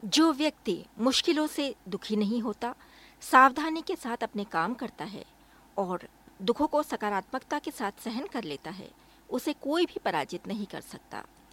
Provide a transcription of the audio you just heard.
जो व्यक्ति मुश्किलों से दुखी नहीं होता, सावधानी के साथ अपने काम करता है और दुखों को सकारात्मकता के साथ सहन कर लेता है, उसे कोई भी पराजित नहीं कर सकता।